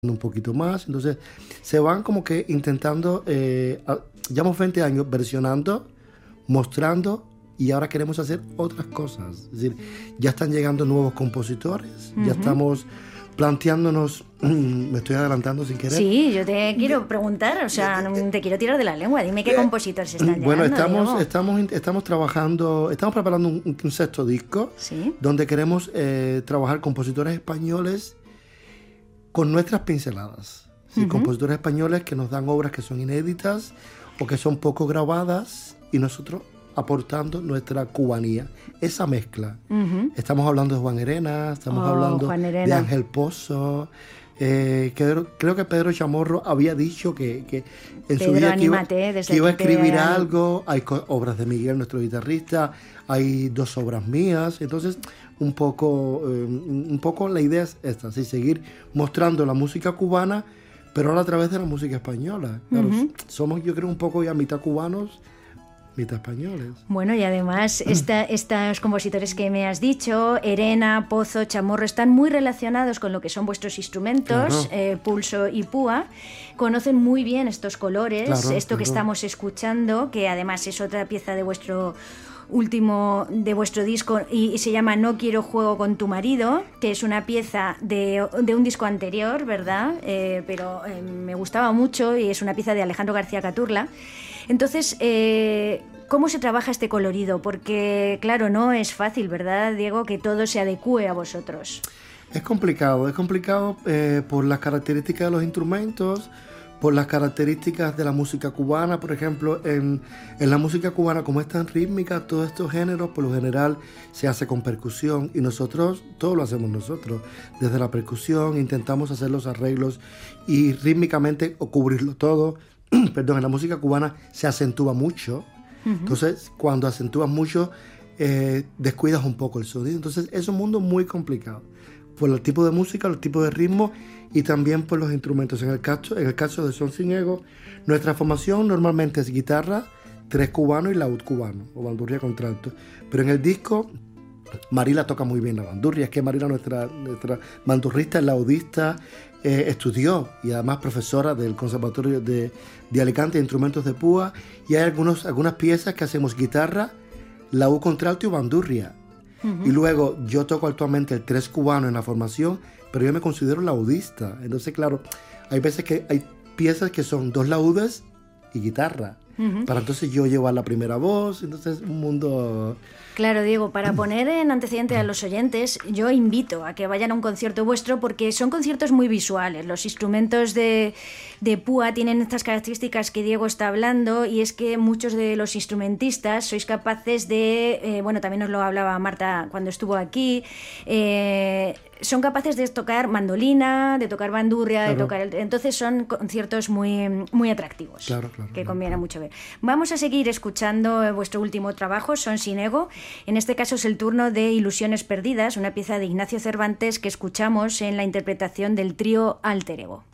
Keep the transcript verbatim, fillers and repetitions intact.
un poquito más, entonces se van como que intentando, eh, llevamos veinte años versionando, mostrando, y ahora queremos hacer otras cosas. Es decir, ya están llegando nuevos compositores, uh-huh. ya estamos planteándonos, me estoy adelantando sin querer. Sí, yo te quiero preguntar, o sea, te quiero tirar de la lengua, dime qué compositores están llegando. Bueno, estamos, estamos, estamos trabajando, estamos preparando un, un sexto disco, ¿sí? donde queremos eh, trabajar compositores españoles con nuestras pinceladas. ¿Sí? Uh-huh. Compositores españoles que nos dan obras que son inéditas o que son poco grabadas y nosotros aportando nuestra cubanía, esa mezcla. Uh-huh. Estamos hablando de Juan Herena, estamos oh, hablando Herena. de Ángel Pozo, eh, que, creo que Pedro Chamorro había dicho que, que en Pedro, su vida anímate, que iba, desde que iba a escribir te... algo. Hay co- obras de Miguel, nuestro guitarrista, hay dos obras mías, entonces un poco, eh, un poco la idea es esta, ¿sí? Seguir mostrando la música cubana, pero ahora a través de la música española. Claro, uh-huh. Somos, yo creo, un poco ya mitad cubanos, mitad españoles. Bueno, y además esta, estos compositores que me has dicho, Herena, Pozo, Chamorro, están muy relacionados con lo que son vuestros instrumentos, claro. eh, pulso y púa. Conocen muy bien estos colores, claro, esto claro. que estamos escuchando, que además es otra pieza de vuestro último de vuestro disco y, y se llama No quiero juego con tu marido, que es una pieza de, de un disco anterior, ¿verdad? Eh, pero eh, me gustaba mucho y es una pieza de Alejandro García Caturla. Entonces, eh, ¿cómo se trabaja este colorido? Porque, claro, no es fácil, ¿verdad, Diego? Que todo se adecue a vosotros. Es complicado, es complicado eh, por las características de los instrumentos, por las características de la música cubana. Por ejemplo, en, en la música cubana, como es tan rítmica, todos estos géneros, por lo general, se hace con percusión y nosotros, todo lo hacemos nosotros. Desde la percusión intentamos hacer los arreglos y rítmicamente o cubrirlo todo. Perdón, en la música cubana se acentúa mucho. Uh-huh. Entonces, cuando acentúas mucho, eh, descuidas un poco el sonido. Entonces, es un mundo muy complicado. Por el tipo de música, el tipo de ritmo y también por los instrumentos. En el caso, en el caso de Son Sin Ego, nuestra formación normalmente es guitarra, tres cubanos y laúd cubano, o bandurria contralto. Pero en el disco, Marila toca muy bien la bandurria. Es que Marila, nuestra, nuestra bandurrista, es laudista, eh, estudió y además profesora del Conservatorio de, de Alicante de Instrumentos de Púa. Y hay algunos, algunas piezas que hacemos guitarra, laúd contralto y bandurria. Uh-huh. Y luego yo toco actualmente el tres cubano en la formación, pero yo me considero laudista. Entonces, claro, hay veces que hay piezas que son dos laúdes y guitarra. Uh-huh. Para entonces yo llevar la primera voz, entonces un mundo... Claro, Diego, para poner en antecedente a los oyentes, yo invito a que vayan a un concierto vuestro porque son conciertos muy visuales. Los instrumentos de, de púa tienen estas características que Diego está hablando y es que muchos de los instrumentistas sois capaces de, eh, bueno, también nos lo hablaba Marta cuando estuvo aquí, eh, son capaces de tocar mandolina, de tocar bandurria, claro. de tocar el, entonces son conciertos muy, muy atractivos, claro, claro, que claro, conviene claro. mucho ver. Vamos a seguir escuchando vuestro último trabajo, Son Sin Ego. En este caso es el turno de Ilusiones Perdidas, una pieza de Ignacio Cervantes que escuchamos en la interpretación del trío Alter Ego.